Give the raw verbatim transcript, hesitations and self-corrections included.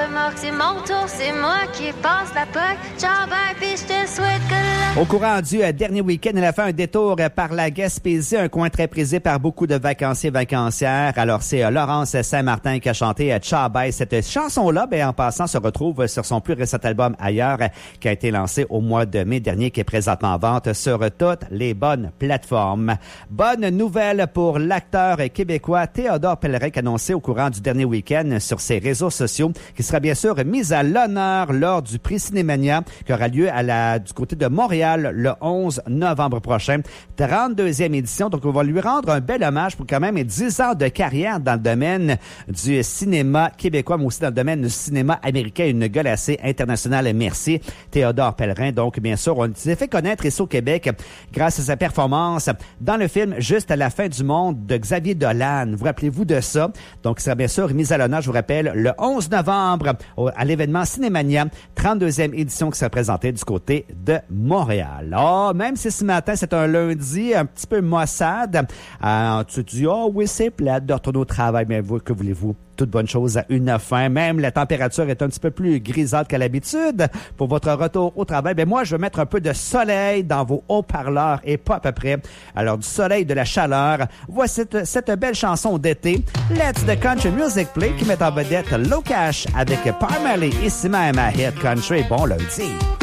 remorque, c'est mon tour, c'est moi qui passe la poque. Ciao, bye, pis je te souhaite que la... Au courant du euh, dernier week-end, elle a fait un détour euh, par la Gaspésie, un coin très prisé par beaucoup de vacanciers et vacancières. Alors, c'est euh, Laurence Saint-Martin qui a chanté euh, Ciao, bye. Cette chanson-là, ben, en passant, se retrouve euh, sur son plus récent album Ailleurs, euh, qui a été lancé au mois de mai dernier, qui est présentement en vente sur euh, toutes les bonnes plateformes. Bonne nouvelle pour l'acteur euh, québécois Théodore Pellerin, qui a annoncé au courant du dernier week-end sur ses réseaux sociaux, qui sera bien sûr mis à l'honneur lors du prix Cinémania, qui aura lieu à la, du côté de Montréal le onze novembre prochain. trente-deuxième édition. Donc, on va lui rendre un bel hommage pour quand même dix ans de carrière dans le domaine du cinéma québécois, mais aussi dans le domaine du cinéma américain. Une gueule assez internationale. Merci, Théodore Pellerin. Donc, bien sûr, on s'est fait connaître ici au Québec grâce à sa performance dans le film Juste à la fin du monde de Xavier Dolan. Vous rappelez-vous de ça? Donc, il sera bien sûr mis à l'honneur, je vous rappelle, le onze novembre au, à l'événement Cinémania, trente-deuxième édition qui sera présentée du côté de Montréal. Oh, même si ce matin, c'est un lundi un petit peu maussade, euh, tu te dis, oh oui, c'est plate de retourner au travail, mais vous, que voulez-vous? Toute bonne chose à une fin. Même la température est un petit peu plus grisâtre qu'à l'habitude. Pour votre retour au travail, ben moi, je vais mettre un peu de soleil dans vos haut-parleurs et pas à peu près. Alors, du soleil, de la chaleur. Voici cette, cette belle chanson d'été, Let's the Country Music Play, qui met en vedette Locash avec Parmalee, ici même à Hit Country. Bon lundi.